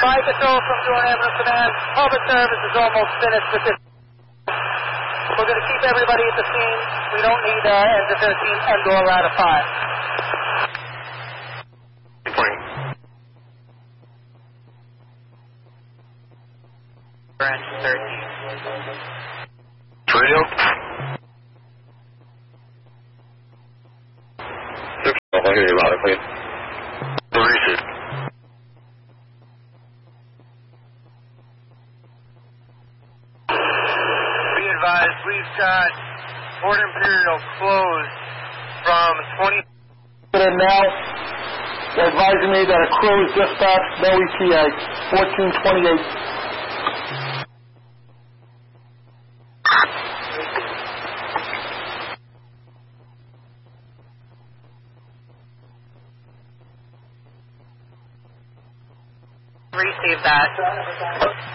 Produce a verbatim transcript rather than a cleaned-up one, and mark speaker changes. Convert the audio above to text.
Speaker 1: Flight control from Joint Ambulance Command. Public service is almost finished with this. We're going to keep everybody at the scene. We don't need uh, engine thirteen and or ladder five. Engine thirteen.
Speaker 2: Radio. I hear you loud and clear. Receive.
Speaker 3: Be advised, we've got Port Imperial closed from twenty.
Speaker 4: And now, they're advising me that a crew is dispatched, no E T A, fourteen twenty-eight.
Speaker 1: Receive that.